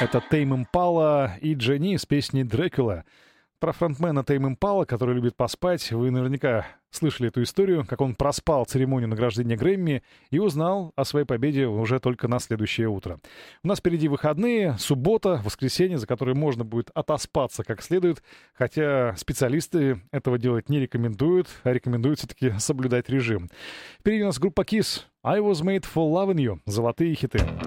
Это Тейм Импала и Дженни с песней «Дракула». Про фронтмена Тейм Импала, который любит поспать, вы наверняка слышали эту историю, как он проспал церемонию награждения Грэмми и узнал о своей победе уже только на следующее утро. У нас впереди выходные, суббота, воскресенье, за которые можно будет отоспаться как следует, хотя специалисты этого делать не рекомендуют, а рекомендуют все-таки соблюдать режим. Впереди у нас группа Kiss. I was made for loving you. Золотые хиты.